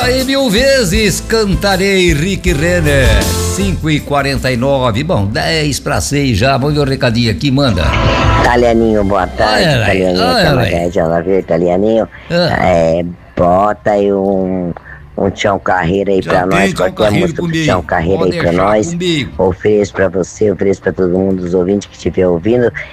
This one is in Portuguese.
Aí 1000 vezes cantarei Rick Renner. 5h49, bom, 10:06 já. Vamos ver o recadinho aqui, manda. Italianinho, boa tarde. Italianinho, Italianinho. Bota aí um Tião Carreira aí pra nós, qualquer música do Tião Carreira aí pra nós. Ofereço pra você, ofereço pra todo mundo, os ouvintes que estiver ouvindo.